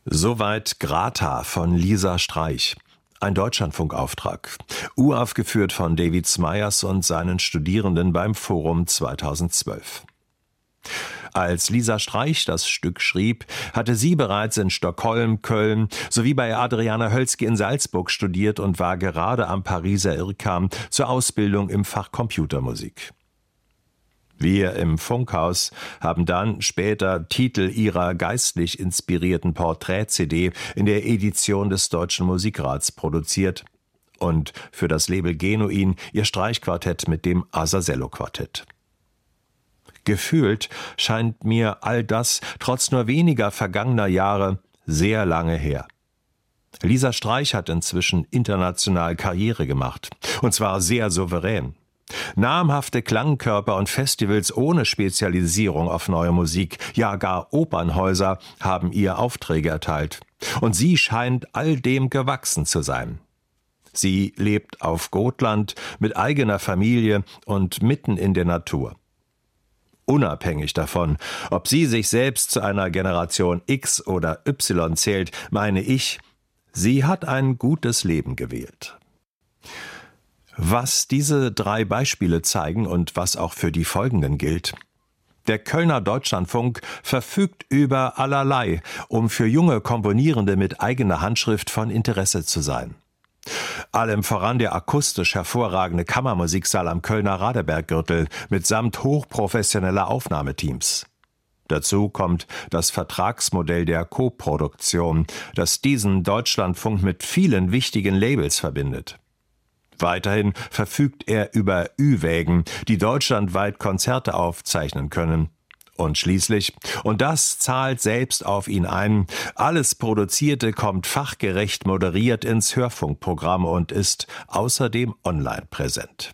Soweit Grata von Lisa Streich. Ein Deutschlandfunkauftrag. Uraufgeführt von David Smyers und seinen Studierenden beim Forum 2012. Als Lisa Streich das Stück schrieb, hatte sie bereits in Stockholm, Köln sowie bei Adriana Hölzki in Salzburg studiert und war gerade am Pariser IRCAM zur Ausbildung im Fach Computermusik. Wir im Funkhaus haben dann später Titel ihrer geistlich inspirierten Porträt-CD in der Edition des Deutschen Musikrats produziert und für das Label Genuin ihr Streichquartett mit dem Azazello-Quartett. Gefühlt scheint mir all das trotz nur weniger vergangener Jahre sehr lange her. Lisa Streich hat inzwischen international Karriere gemacht, und zwar sehr souverän. Namhafte Klangkörper und Festivals ohne Spezialisierung auf neue Musik, ja gar Opernhäuser haben ihr Aufträge erteilt. Und sie scheint all dem gewachsen zu sein. Sie lebt auf Gotland mit eigener Familie und mitten in der Natur. Unabhängig davon, ob sie sich selbst zu einer Generation X oder Y zählt, meine ich, sie hat ein gutes Leben gewählt. Was diese 3 Beispiele zeigen und was auch für die folgenden gilt: Der Kölner Deutschlandfunk verfügt über allerlei, um für junge Komponierende mit eigener Handschrift von Interesse zu sein. Allem voran der akustisch hervorragende Kammermusiksaal am Kölner Radeberggürtel mitsamt hochprofessioneller Aufnahmeteams. Dazu kommt das Vertragsmodell der Koproduktion, das diesen Deutschlandfunk mit vielen wichtigen Labels verbindet. Weiterhin verfügt er über Ü-Wägen, die deutschlandweit Konzerte aufzeichnen können. Und schließlich, und das zahlt selbst auf ihn ein, alles Produzierte kommt fachgerecht moderiert ins Hörfunkprogramm und ist außerdem online präsent.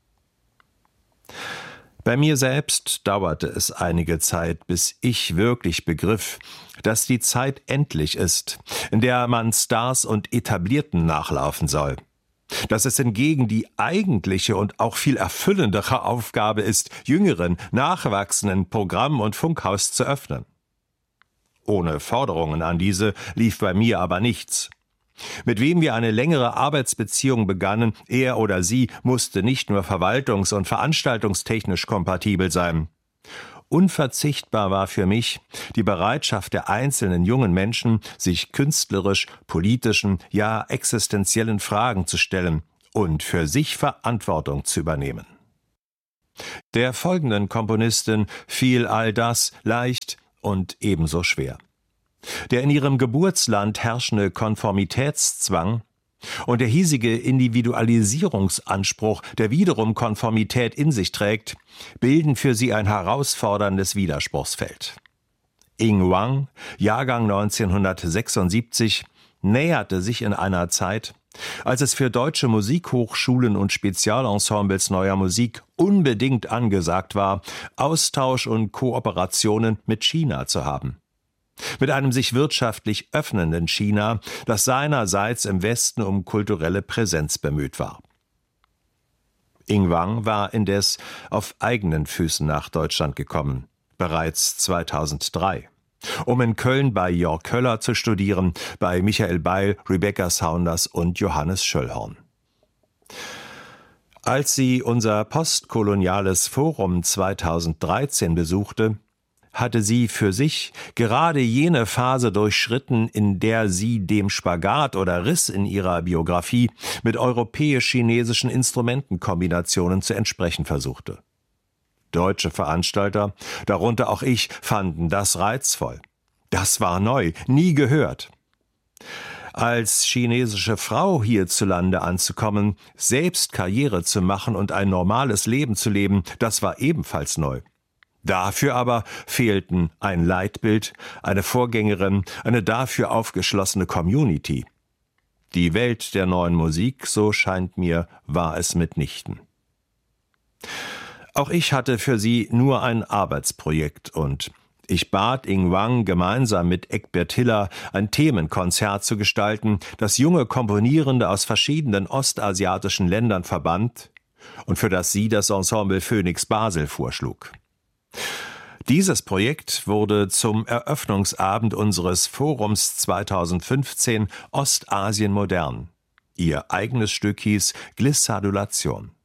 Bei mir selbst dauerte es einige Zeit, bis ich wirklich begriff, dass die Zeit endlich ist, in der man Stars und Etablierten nachlaufen soll. Dass es hingegen die eigentliche und auch viel erfüllendere Aufgabe ist, jüngeren, nachwachsenden Programm- und Funkhaus zu öffnen. Ohne Forderungen an diese lief bei mir aber nichts. Mit wem wir eine längere Arbeitsbeziehung begannen, er oder sie musste nicht nur verwaltungs- und veranstaltungstechnisch kompatibel sein. Unverzichtbar war für mich die Bereitschaft der einzelnen jungen Menschen, sich künstlerisch, politischen, ja existenziellen Fragen zu stellen und für sich Verantwortung zu übernehmen. Der folgenden Komponistin fiel all das leicht und ebenso schwer. Der in ihrem Geburtsland herrschende Konformitätszwang und der hiesige Individualisierungsanspruch, der wiederum Konformität in sich trägt, bilden für sie ein herausforderndes Widerspruchsfeld. Ying Wang, Jahrgang 1976, näherte sich in einer Zeit, als es für deutsche Musikhochschulen und Spezialensembles neuer Musik unbedingt angesagt war, Austausch und Kooperationen mit China zu haben. Mit einem sich wirtschaftlich öffnenden China, das seinerseits im Westen um kulturelle Präsenz bemüht war. Ying Wang war indes auf eigenen Füßen nach Deutschland gekommen, bereits 2003, um in Köln bei Jörg Köller zu studieren, bei Michael Beil, Rebecca Saunders und Johannes Schöllhorn. Als sie unser postkoloniales Forum 2013 besuchte, hatte sie für sich gerade jene Phase durchschritten, in der sie dem Spagat oder Riss in ihrer Biografie mit europäisch-chinesischen Instrumentenkombinationen zu entsprechen versuchte. Deutsche Veranstalter, darunter auch ich, fanden das reizvoll. Das war neu, nie gehört. Als chinesische Frau hierzulande anzukommen, selbst Karriere zu machen und ein normales Leben zu leben, das war ebenfalls neu. Dafür aber fehlten ein Leitbild, eine Vorgängerin, eine dafür aufgeschlossene Community. Die Welt der neuen Musik, so scheint mir, war es mitnichten. Auch ich hatte für sie nur ein Arbeitsprojekt und ich bat Ying Wang, gemeinsam mit Egbert Hiller ein Themenkonzert zu gestalten, das junge Komponierende aus verschiedenen ostasiatischen Ländern verband und für das sie das Ensemble Phoenix Basel vorschlug. Dieses Projekt wurde zum Eröffnungsabend unseres Forums 2015 Ostasien modern. Ihr eigenes Stück hieß Glissadulation.